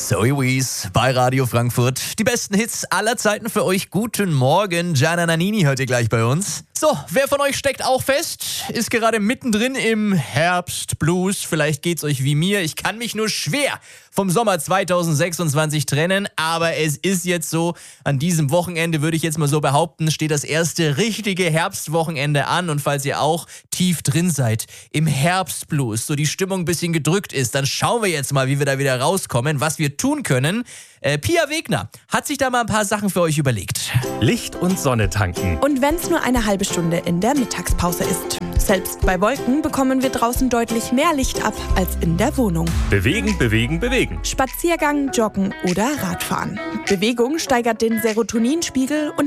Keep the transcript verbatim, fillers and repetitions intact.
Zoe Wees bei Radio Frankfurt. Die besten Hits aller Zeiten für euch. Guten Morgen. Gianna Nannini hört ihr gleich bei uns. So, wer von euch steckt auch fest? Ist gerade mittendrin im Herbstblues. Vielleicht geht's euch wie mir. Ich kann mich nur schwer vom Sommer zweitausendsechsundzwanzig trennen. Aber es ist jetzt so, an diesem Wochenende würde ich jetzt mal so behaupten, steht das erste richtige Herbstwochenende an. Und falls ihr auch tief drin seid im Herbstblues, so die Stimmung ein bisschen gedrückt ist, dann schauen wir jetzt mal, wie wir da wieder rauskommen, was wir tun können. Äh, Pia Wegner hat sich da mal ein paar Sachen für euch überlegt. Licht und Sonne tanken. Und wenn es nur eine halbe Stunde in der Mittagspause ist. Selbst bei Wolken bekommen wir draußen deutlich mehr Licht ab als in der Wohnung. Bewegen, bewegen, bewegen. Spaziergang, Joggen oder Radfahren. Bewegung steigert den Serotoninspiegel und